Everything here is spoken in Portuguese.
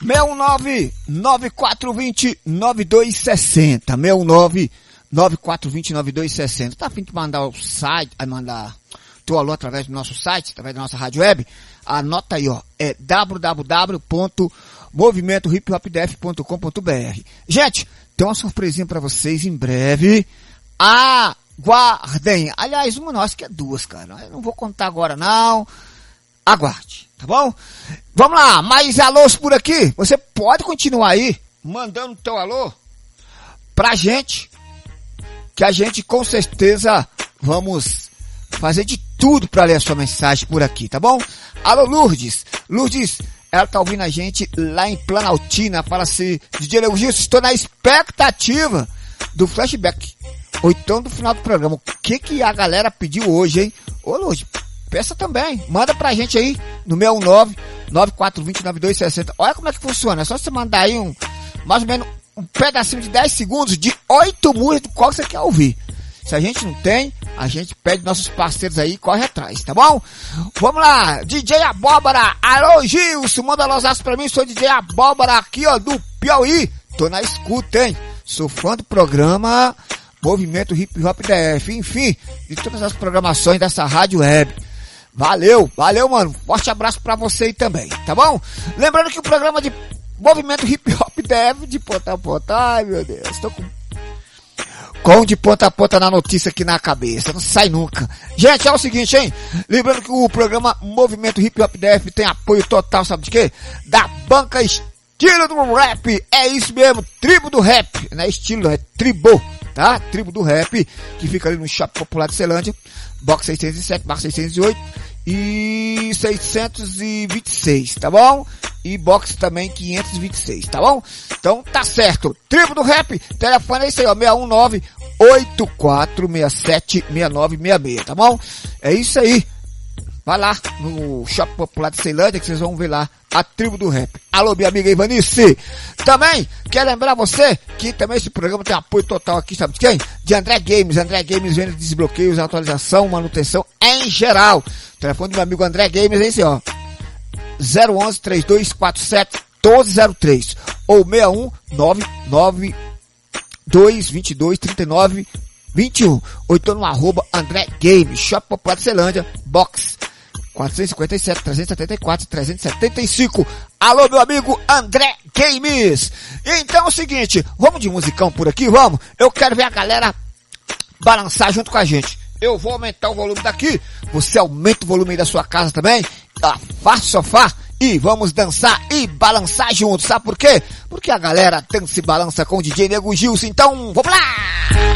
619-9420-9260. 619-9420-9260. Tá a fim de mandar o site, mandar teu alô através do nosso site, através da nossa rádio web? Anota aí, ó. É www.movimentohiphopdef.com.br. Gente, tem uma surpresinha pra vocês em breve. Aguardem. Aliás, uma nossa que é duas, cara. Eu não vou contar agora, não. Aguarde, tá bom? Vamos lá, mais alôs por aqui. Você pode continuar aí, mandando teu alô pra gente, que a gente com certeza vamos fazer de tudo pra ler a sua mensagem por aqui, tá bom? Alô, Lourdes. Lourdes, ela tá ouvindo a gente lá em Planaltina. Fala assim, DJ Nego Gilson, estou na expectativa do flashback, ou então do final do programa. O que a galera pediu hoje, hein? Ô, Lourdes, peça também. Manda pra gente aí no 619-9420-9260. Olha como é que funciona. É só você mandar aí mais ou menos um pedacinho de 10 segundos de 8 músicas do qual você quer ouvir. Se a gente não tem, a gente pede nossos parceiros aí e corre atrás, tá bom? Vamos lá, DJ Abóbora. Alô, Gilson, manda alôzaço pra mim. Sou DJ Abóbora aqui, ó, do Piauí. Tô na escuta, hein? Sou fã do programa Movimento Hip Hop DF. Enfim, de todas as programações dessa rádio web. Valeu, mano. Forte abraço pra você aí também, tá bom? Lembrando que o programa de Movimento Hip Hop DF de ponta a ponta. Ai, meu Deus, tô com de ponta a ponta na notícia aqui na cabeça. Não sai nunca. Gente, é o seguinte, hein? Lembrando que o programa Movimento Hip Hop DF tem apoio total, sabe de quê? Da banca Estilo do Rap. É isso mesmo, Tribo do Rap. Não é estilo, é tribo, tá? Tribo do Rap, que fica ali no Shopping Popular de Ceilândia. Box 607, barra 608 e 626, tá bom? E box também 526, tá bom? Então tá certo. Tribo do Rap, telefone é isso aí, ó, 619-8467-6966, tá bom? É isso aí. Vai lá no Shopping Popular de Ceilândia que vocês vão ver lá a Tribo do Rap. Alô, minha amiga Ivanice. Também quero lembrar você que também esse programa tem apoio total aqui, sabe de quem? De André Games. André Games vende desbloqueios, atualização, manutenção em geral. O telefone do meu amigo André Games é esse, ó. 011-3247-1203 ou 619-9222-3921 ou então no @, André Games, Shopping Popular de Ceilândia, box 457, 374, 375. Alô, meu amigo André Games. Então é o seguinte, vamos de musicão por aqui, vamos? Eu quero ver a galera balançar junto com a gente. Eu vou aumentar o volume daqui, você aumenta o volume aí da sua casa também, afasta o sofá e vamos dançar e balançar juntos, sabe por quê? Porque a galera dança e balança com o DJ Nego Gilson, então vamos lá!